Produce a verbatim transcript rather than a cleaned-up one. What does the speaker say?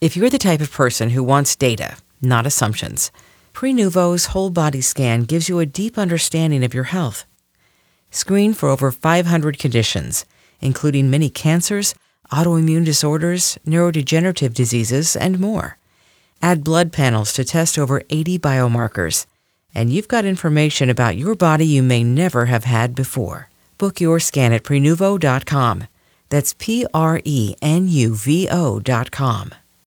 If you're the type of person who wants data, not assumptions, Prenuvo's whole body scan gives you a deep understanding of your health. Screen for over five hundred conditions, including many cancers, autoimmune disorders, neurodegenerative diseases, and more. Add blood panels to test over eighty biomarkers, and you've got information about your body you may never have had before. Book your scan at Prenuvo dot com. That's P R E N U V O dot com.